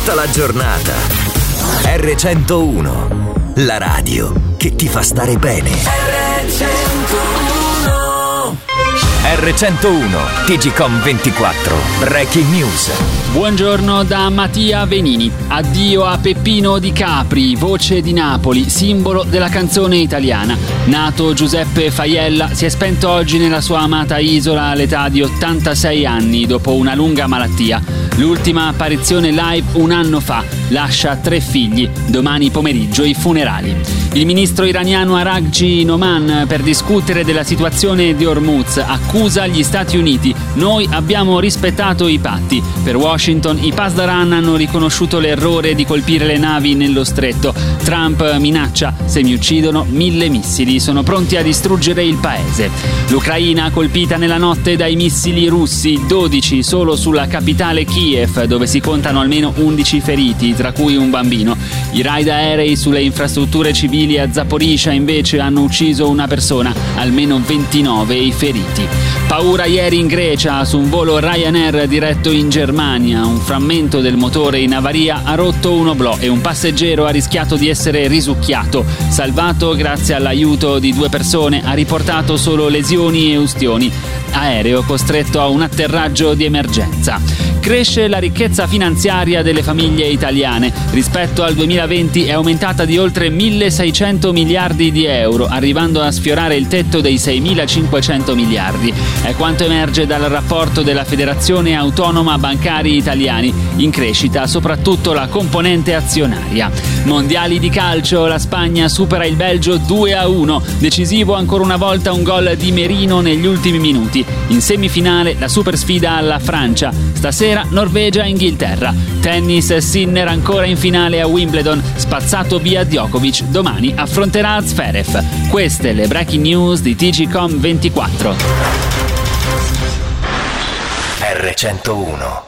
tutta la giornata. R101, la radio che ti fa stare bene. R101, TGcom 24, Breaking News. Buongiorno da Mattia Venini. Addio a Peppino Di Capri, voce di Napoli, simbolo della canzone italiana. Nato Giuseppe Faiella, si è spento oggi nella sua amata isola all'età di 86 anni dopo una lunga malattia. L'ultima apparizione live un anno fa. Lascia 3 figli. Domani pomeriggio i funerali. Il ministro iraniano Araghchi Noman, per discutere della situazione di Hormuz, accusa gli Stati Uniti. Noi abbiamo rispettato i patti. Per Washington i Pasdaran hanno riconosciuto l'errore di colpire le navi nello stretto. Trump minaccia: se mi uccidono 1000 missili, sono pronti a distruggere il paese. L'Ucraina colpita nella notte dai missili russi, 12 solo sulla capitale Kiev, dove si contano almeno 11 feriti, tra cui un bambino. I raid aerei sulle infrastrutture civili a Zaporizhzhia invece hanno ucciso una persona, almeno 29 i feriti. Paura ieri in Grecia su un volo Ryanair diretto in Germania. Un frammento del motore in avaria ha rotto un oblò e un passeggero ha rischiato di essere risucchiato. Salvato grazie all'aiuto di 2 persone, ha riportato solo lesioni e ustioni. Aereo costretto a un atterraggio di emergenza. Cresce la ricchezza finanziaria delle famiglie italiane. Rispetto al 2020 è aumentata di oltre 1.600 miliardi di euro, arrivando a sfiorare il tetto dei 6.500 miliardi. È quanto emerge dal rapporto della Federazione Autonoma Bancari Italiani. In crescita soprattutto la componente azionaria. Mondiali di calcio, la Spagna supera il Belgio 2-1. Decisivo ancora una volta un gol di Merino negli ultimi minuti. In semifinale la super sfida alla Francia. Stasera Norvegia-Inghilterra. Tennis, Sinner ancora in finale a Wimbledon. Spazzato via Djokovic. Domani affronterà Zverev. Queste le breaking news di TGcom 24. R101.